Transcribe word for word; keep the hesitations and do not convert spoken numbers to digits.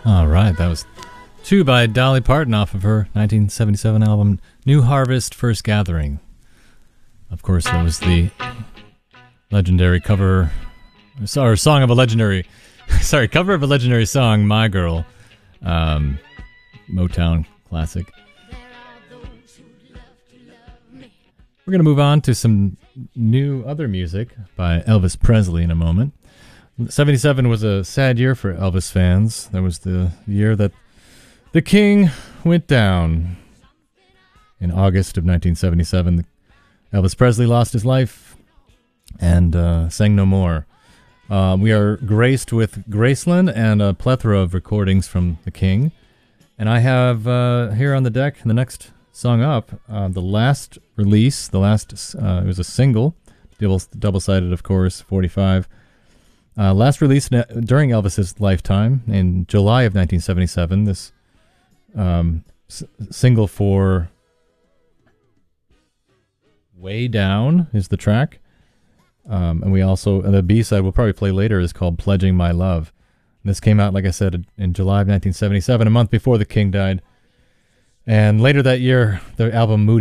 All right, that was two by Dolly Parton off of her nineteen seventy-seven album New Harvest First Gathering. Of course, that was the legendary cover, or song of a legendary, sorry, cover of a legendary song, My Girl, um, Motown classic. We're going to move on to some new other music by Elvis Presley in a moment. seventy-seven was a sad year for Elvis fans. That was the year that the King went down. In August of nineteen seventy-seven, Elvis Presley lost his life and uh, sang no more. Uh, we are graced with Graceland and a plethora of recordings from the King. And I have uh, here on the deck, the next song up, uh, the last release, the last, uh, it was a single, double, double-sided, of course, forty-five. Uh, last released during Elvis's lifetime in July of nineteen seventy-seven. This um, s- single for Way Down is the track. Um, and we also, the B-side we'll probably play later is called Pledging My Love. And this came out, like I said, in July of nineteen seventy-seven, a month before the King died. And later that year, the album Moody